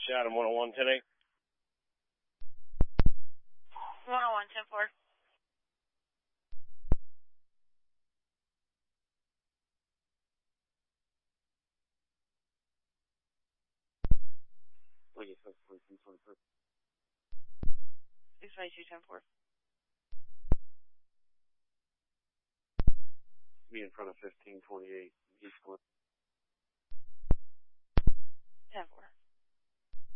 Chatham 101, 10-8. 101, 10-4. What do you think? 23. 652, 10-4. Be in front of 1528. East Glen. 10-4.